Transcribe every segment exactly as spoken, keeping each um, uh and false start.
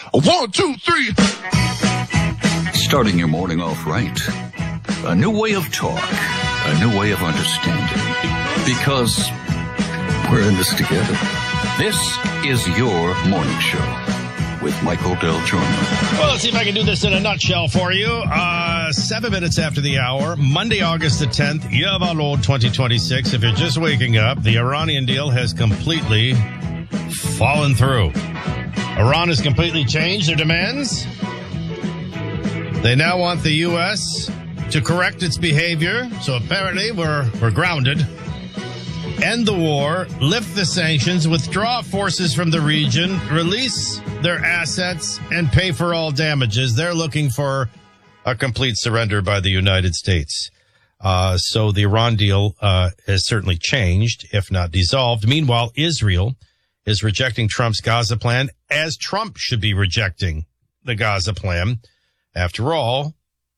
One, two, three. Starting your morning off right. A new way of talk. A new way of understanding. Because we're in this together. This is your morning show with Michael Del Giorno. Well, let's see if I can do this in a nutshell for you. Uh, seven minutes after the hour, Monday, August the tenth, year of our Lord twenty twenty-six. If you're just waking up, the Iranian deal has completely fallen through. Iran has completely changed their demands. They now want the U S to correct its behavior. So apparently we're we're grounded. End the war, lift the sanctions, withdraw forces from the region, release their assets, and pay for all damages. They're looking for a complete surrender by the United States. Uh, so the Iran deal uh, has certainly changed, if not dissolved. Meanwhile, Israel is rejecting Trump's Gaza plan, as Trump should be rejecting the Gaza plan. After all,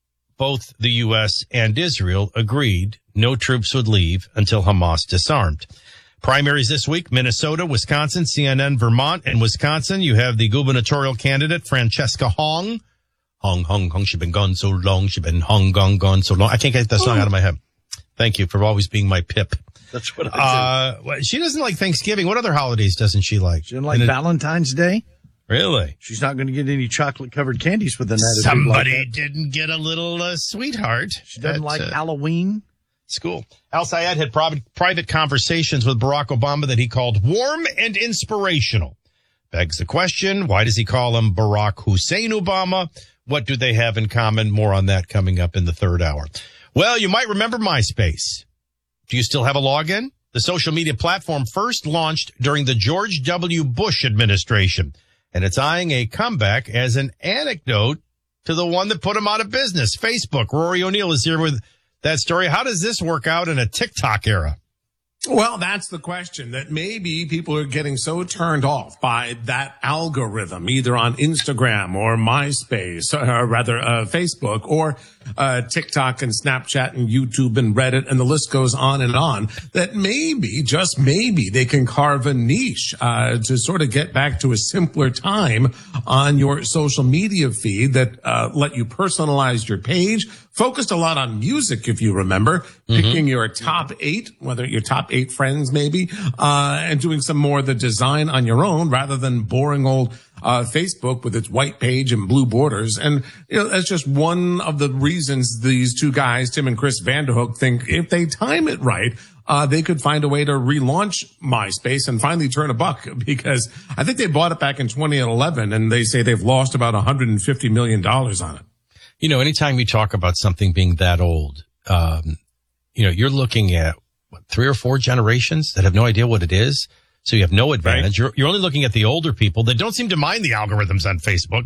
both the U S and Israel agreed no troops would leave until Hamas disarmed. Primaries this week, Minnesota, Wisconsin, C N N, Vermont, and Wisconsin. You have the gubernatorial candidate, Francesca Hong. Hong, Hong, Hong, she been gone so long. She been Hong, gone, gone so long. I can't get that song out of my head. Thank you for always being my pip. That's what I do. Uh, she doesn't like Thanksgiving. What other holidays doesn't she like? She doesn't like Valentine's Day? Really? She's not going to get any chocolate-covered candies within that. Somebody like that. didn't get a little uh, sweetheart. She doesn't at, like uh, Halloween? School. Al Sayed had private, private conversations with Barack Obama that he called warm and inspirational. Begs the question, why does he call him Barack Hussein Obama? What do they have in common? More on that coming up in the third hour. Well, you might remember MySpace. Do you still have a login? The social media platform first launched during the George W. Bush administration, and it's eyeing a comeback as an anecdote to the one that put him out of business, Facebook. Rory O'Neill is here with that story. How does this work out in a TikTok era? Well, that's the question, that maybe people are getting so turned off by that algorithm, either on Instagram or MySpace, or rather uh, Facebook, or uh, TikTok and Snapchat and YouTube and Reddit, and the list goes on and on, that maybe, just maybe, they can carve a niche uh, to sort of get back to a simpler time on your social media feed that uh, let you personalize your page. Focused a lot on music, if you remember, mm-hmm. picking your top eight, whether your top eight friends maybe, uh, and doing some more of the design on your own rather than boring old uh Facebook with its white page and blue borders. And you know, that's just one of the reasons these two guys, Tim and Chris Vanderhook, think if they time it right, uh they could find a way to relaunch MySpace and finally turn a buck, because I think they bought it back in twenty eleven and they say they've lost about one hundred fifty million dollars on it. You know, anytime we talk about something being that old, um, you know, you're looking at what, three or four generations that have no idea what it is. So you have no advantage. Right. You're, you're only looking at the older people that don't seem to mind the algorithms on Facebook.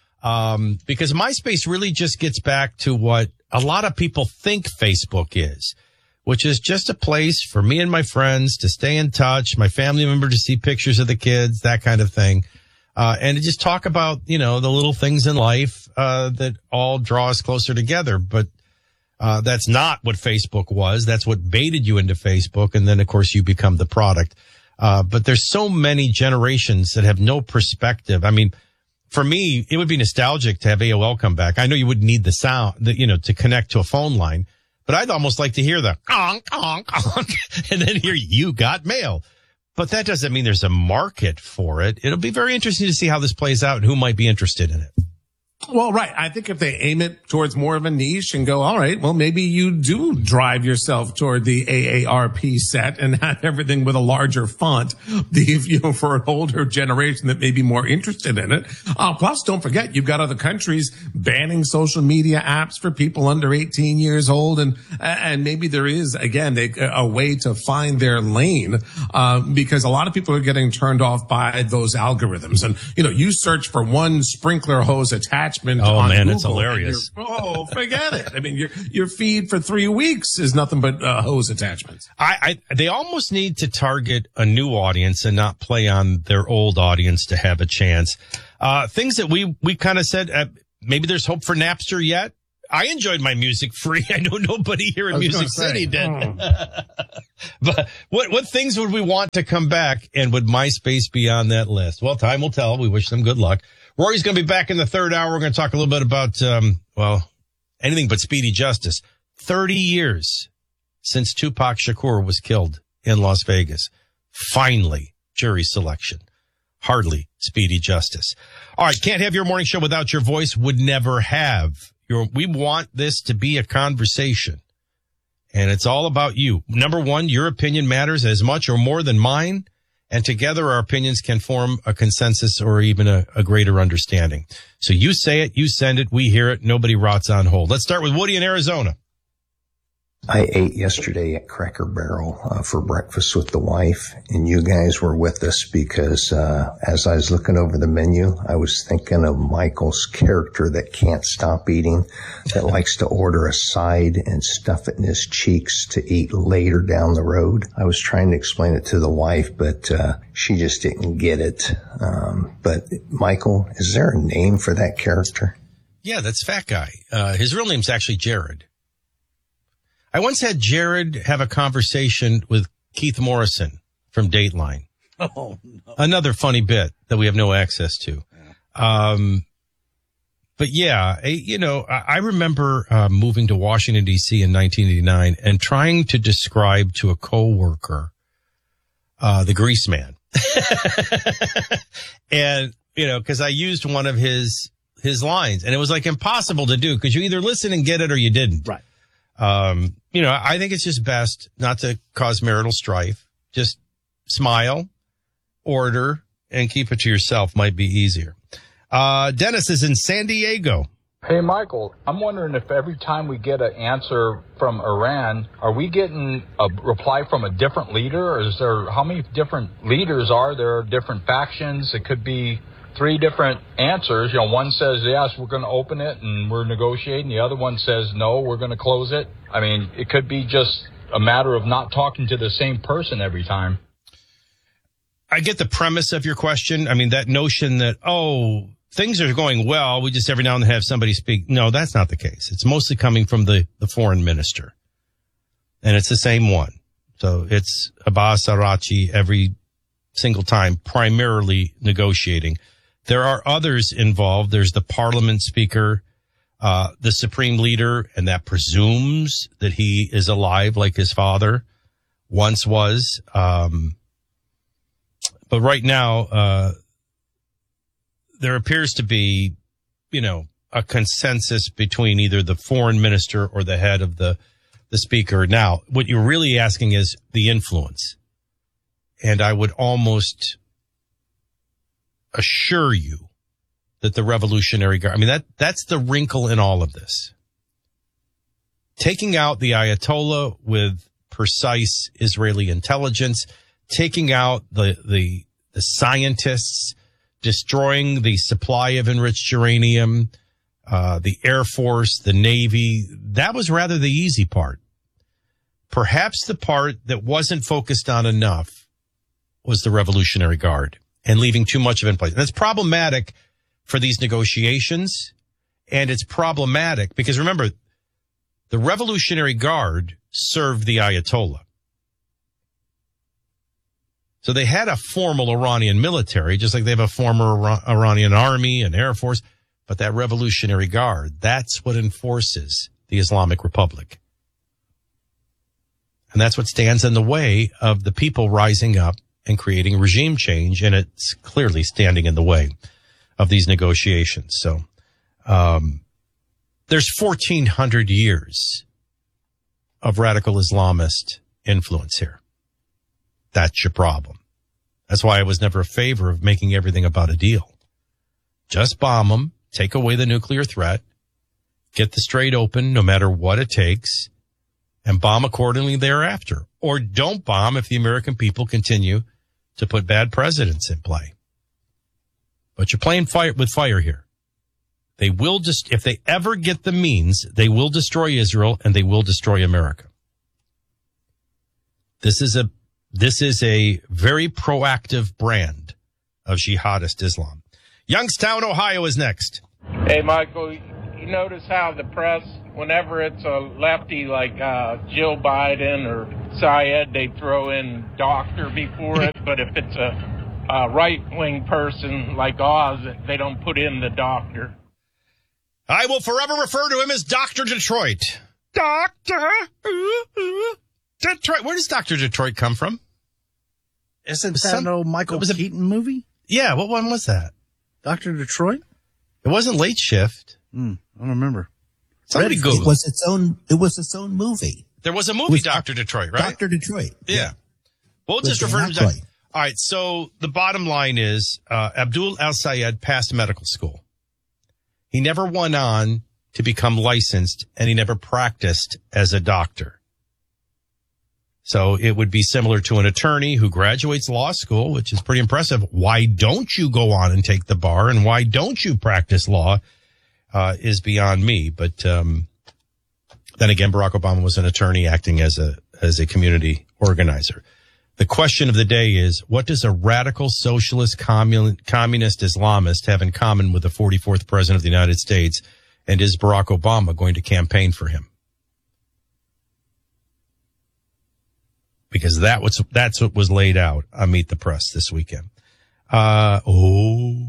Um, because MySpace really just gets back to what a lot of people think Facebook is, which is just a place for me and my friends to stay in touch, my family member to see pictures of the kids, that kind of thing. Uh, and to just talk about, you know, the little things in life, uh, that all draw us closer together. But, uh, that's not what Facebook was. That's what baited you into Facebook. And then, of course, you become the product. Uh, but there's so many generations that have no perspective. I mean, for me, it would be nostalgic to have A O L come back. I know you wouldn't need the sound, the, you know, to connect to a phone line, but I'd almost like to hear the honk, honk, honk, and then hear you got mail. But that doesn't mean there's a market for it. It'll be very interesting to see how this plays out and who might be interested in it. Well, right. I think if they aim it towards more of a niche and go, all right, well, maybe you do drive yourself toward the A A R P set and have everything with a larger font, the, you know, for an older generation that may be more interested in it. Uh, plus, don't forget, you've got other countries banning social media apps for people under eighteen years old. And, and maybe there is, again, they, a way to find their lane, uh, because a lot of people are getting turned off by those algorithms. And, you know, you search for one sprinkler hose attachment. Oh man, Google, it's hilarious. Oh, forget it. I mean, your your feed for three weeks is nothing but uh, hose attachments. I, I they almost need to target a new audience and not play on their old audience to have a chance. Uh, things that we we kind of said, uh, maybe there's hope for Napster yet. I enjoyed my music free. I know nobody here in Music City did. Hmm. But what what things would we want to come back, and would MySpace be on that list? Well, time will tell. We wish them good luck. Rory's going to be back in the third hour. We're going to talk a little bit about, um, well, anything but speedy justice. thirty years since Tupac Shakur was killed in Las Vegas. Finally, jury selection. Hardly speedy justice. All right, can't have your morning show without your voice. Would never have. Your, we want this to be a conversation. And it's all about you. Number one, your opinion matters as much or more than mine. And together our opinions can form a consensus or even a, a greater understanding. So you say it, you send it, we hear it, nobody rots on hold. Let's start with Woody in Arizona. I ate yesterday at Cracker Barrel uh, for breakfast with the wife, and you guys were with us because uh, as I was looking over the menu, I was thinking of Michael's character that can't stop eating, that likes to order a side and stuff it in his cheeks to eat later down the road. I was trying to explain it to the wife, but uh, she just didn't get it. Um, but Michael, is there a name for that character? Yeah, that's Fat Guy. Uh, his real name's actually Jared. I once had Jared have a conversation with Keith Morrison from Dateline. Oh, no. Another funny bit that we have no access to. Yeah. Um, but yeah, you know, I remember uh, moving to Washington, D C in nineteen eighty-nine and trying to describe to a coworker uh, the Grease Man. And, you know, because I used one of his his lines, and it was like impossible to do because you either listen and get it or you didn't. Right. Um, you know, I think it's just best not to cause marital strife. Just smile, order, and keep it to yourself might be easier. Uh, Dennis is in San Diego. Hey, Michael, I'm wondering if every time we get an answer from Iran, are we getting a reply from a different leader? Or is there, how many different leaders are there, different factions? It could be three different answers. You know, one says, yes, we're going to open it and we're negotiating. The other one says, no, we're going to close it. I mean, it could be just a matter of not talking to the same person every time. I get the premise of your question. I mean, that notion that, oh, things are going well, we just every now and then have somebody speak. No, that's not the case. It's mostly coming from the, the foreign minister. And it's the same one. So it's Abbas Arachi every single time, primarily negotiating. There are others involved. There's the parliament speaker, uh, the supreme leader, and that presumes that he is alive like his father once was. Um, but right now, uh, there appears to be, you know, a consensus between either the foreign minister or the head of the, the speaker. Now, what you're really asking is the influence. And I would almost assure you that the Revolutionary Guard, I mean, that, that's the wrinkle in all of this. Taking out the Ayatollah with precise Israeli intelligence, taking out the, the, the scientists, destroying the supply of enriched uranium, uh, the Air Force, the Navy, that was rather the easy part. Perhaps the part that wasn't focused on enough was the Revolutionary Guard and leaving too much of it in place. And that's problematic for these negotiations, and it's problematic because, remember, the Revolutionary Guard served the Ayatollah. So they had a formal Iranian military, just like they have a former Iranian army and Air Force, but that Revolutionary Guard, that's what enforces the Islamic Republic. And that's what stands in the way of the people rising up and creating regime change, and it's clearly standing in the way of these negotiations. So um, there's fourteen hundred years of radical Islamist influence here. That's your problem. That's why I was never a favor of making everything about a deal. Just bomb them, take away the nuclear threat, get the Strait open no matter what it takes, and bomb accordingly thereafter. Or don't bomb if the American people continue to put bad presidents in play. But you're playing fire with fire here. They will just, if they ever get the means, they will destroy Israel and they will destroy America. This is a This is a very proactive brand of jihadist Islam. Youngstown, Ohio is next. Hey, Michael, you notice how the press whenever it's a lefty like uh, Jill Biden or Syed, they throw in doctor before it. But if it's a, a right-wing person like Oz, they don't put in the doctor. I will forever refer to him as Doctor Detroit. Doctor Detroit. Where does Doctor Detroit come from? Isn't that some, an old Michael was Keaton movie? Yeah, what one was that? Doctor Detroit? It wasn't Late Shift. Mm, I don't remember. Somebody It Google. was its own. It was its own movie. There was a movie, was Doctor Detroit, right? Doctor Detroit. Yeah. We'll With just refer to Dan him. Aykroyd. All right. So the bottom line is, uh, Abdul El-Sayed passed medical school. He never went on to become licensed, and he never practiced as a doctor. So it would be similar to an attorney who graduates law school, which is pretty impressive. Why don't you go on and take the bar, and why don't you practice law uh, is beyond me. But um, then again, Barack Obama was an attorney acting as a as a community organizer. The question of the day is, what does a radical socialist commun- communist Islamist have in common with the forty-fourth president of the United States? And is Barack Obama going to campaign for him? Because that was, that's what was laid out on Meet the Press this weekend. Uh, oh,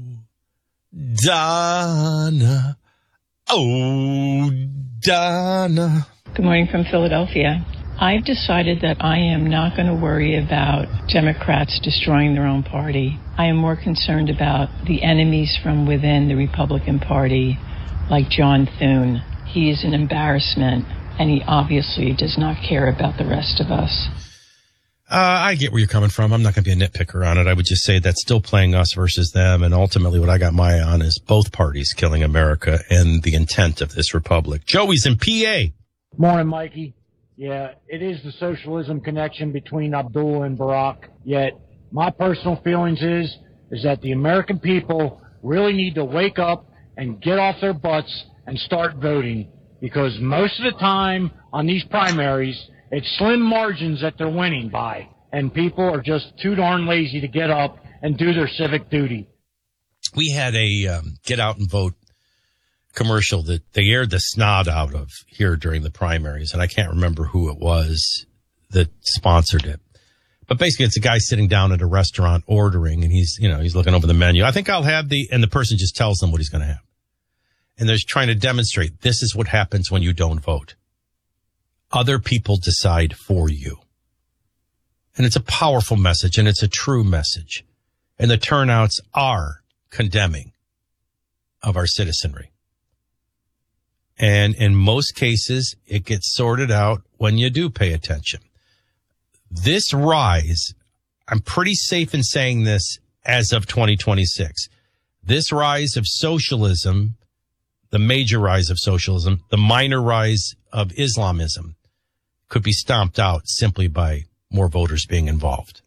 Donna. Oh, Donna. Good morning from Philadelphia. I've decided that I am not going to worry about Democrats destroying their own party. I am more concerned about the enemies from within the Republican Party, like John Thune. He is an embarrassment, and he obviously does not care about the rest of us. Uh, I get where you're coming from. I'm not going to be a nitpicker on it. I would just say that's still playing us versus them. And ultimately what I got my eye on is both parties killing America and the intent of this republic. Joey's in P A. Morning, Mikey. Yeah, it is the socialism connection between Abdul and Barack. Yet my personal feelings is, is that the American people really need to wake up and get off their butts and start voting, because most of the time on these primaries, it's slim margins that they're winning by, and people are just too darn lazy to get up and do their civic duty. We had a um, get out and vote commercial that they aired the snot out of here during the primaries, and I can't remember who it was that sponsored it. But basically, it's a guy sitting down at a restaurant ordering, and he's, you know, he's looking over the menu. I think I'll have the, and the person just tells them what he's going to have. And they're trying to demonstrate this is what happens when you don't vote. Other people decide for you. And it's a powerful message, and it's a true message. And the turnouts are condemning of our citizenry. And in most cases, it gets sorted out when you do pay attention. This rise, I'm pretty safe in saying this as of twenty twenty-six. This rise of socialism, the major rise of socialism, the minor rise of Islamism, could be stomped out simply by more voters being involved.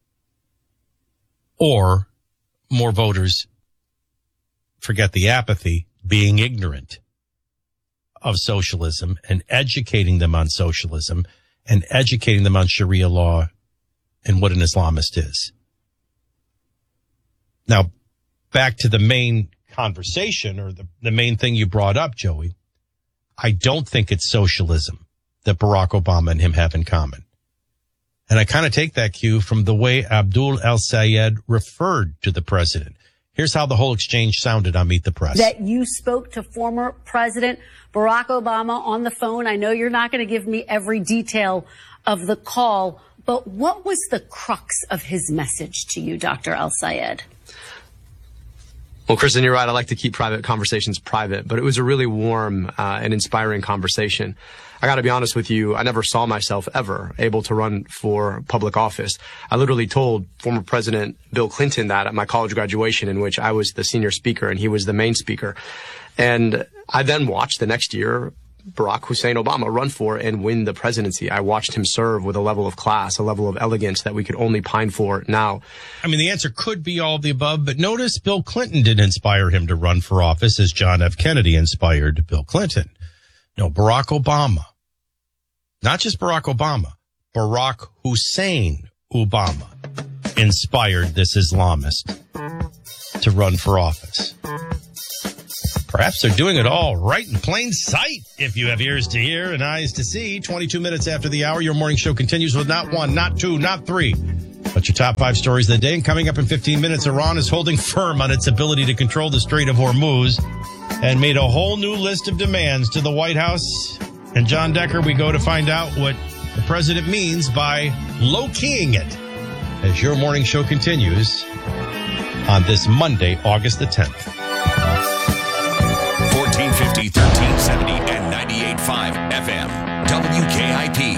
Or more voters, forget the apathy, being ignorant of socialism and educating them on socialism and educating them on Sharia law and what an Islamist is. Now, back to the main conversation, or the, the main thing you brought up, Joey. I don't think it's socialism that Barack Obama and him have in common. And I kind of take that cue from the way Abdul El-Sayed referred to the president. Here's how the whole exchange sounded on Meet the Press. That you spoke to former President Barack Obama on the phone. I know you're not going to give me every detail of the call, but what was the crux of his message to you, Doctor El-Sayed? Well, Kristen, you're right. I like to keep private conversations private, but it was a really warm uh, and inspiring conversation. I got to be honest with you. I never saw myself ever able to run for public office. I literally told former President Bill Clinton that at my college graduation, in which I was the senior speaker and he was the main speaker. And I then watched the next year Barack Hussein Obama run for and win the presidency. I watched him serve with a level of class, a level of elegance that we could only pine for now. I mean, the answer could be all of the above, but notice Bill Clinton didn't inspire him to run for office as John F. Kennedy inspired Bill Clinton. No, Barack Obama. Not just Barack Obama. Barack Hussein Obama inspired this Islamist to run for office. Perhaps they're doing it all right in plain sight. If you have ears to hear and eyes to see, twenty-two minutes after the hour, your morning show continues with not one, not two, not three, but your top five stories of the day. And coming up in fifteen minutes, Iran is holding firm on its ability to control the Strait of Hormuz and made a whole new list of demands to the White House. And John Decker, we go to find out what the president means by low-keying it as your morning show continues on this Monday, August the tenth. fourteen fifty, thirteen seventy, and ninety-eight point five F M. W K I P.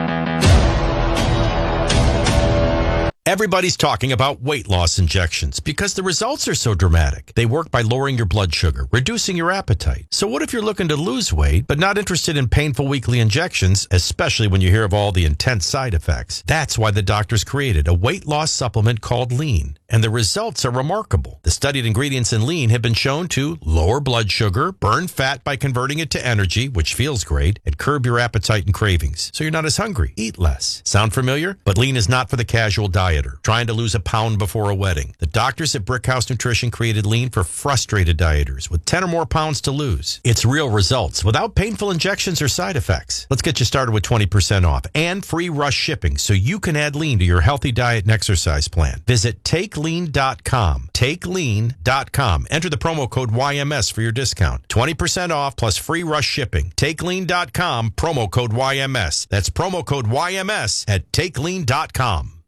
Everybody's talking about weight loss injections because the results are so dramatic. They work by lowering your blood sugar, reducing your appetite. So what if you're looking to lose weight but not interested in painful weekly injections, especially when you hear of all the intense side effects? That's why the doctors created a weight loss supplement called Lean. And the results are remarkable. The studied ingredients in Lean have been shown to lower blood sugar, burn fat by converting it to energy, which feels great, and curb your appetite and cravings, so you're not as hungry. Eat less. Sound familiar? But Lean is not for the casual dieter, trying to lose a pound before a wedding. The doctors at Brickhouse Nutrition created Lean for frustrated dieters with ten or more pounds to lose. It's real results without painful injections or side effects. Let's get you started with twenty percent off and free rush shipping so you can add Lean to your healthy diet and exercise plan. Visit take lean dot com. take lean dot com. Enter the promo code Y M S for your discount. twenty percent off plus free rush shipping. take lean dot com, promo code Y M S. That's promo code Y M S at take lean dot com.